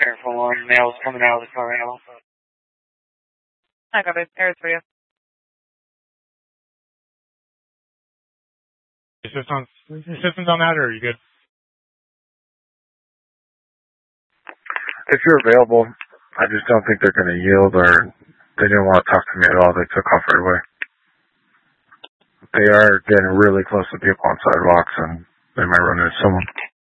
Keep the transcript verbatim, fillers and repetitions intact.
Careful, one male's coming out of the car now. I got it. Air's for you. Assistance, assistance on that, or are you good? If you're available, I just don't think they're going to yield, or they didn't want to talk to me at all. They took off right away. They are getting really close to people on sidewalks, and they might run into someone.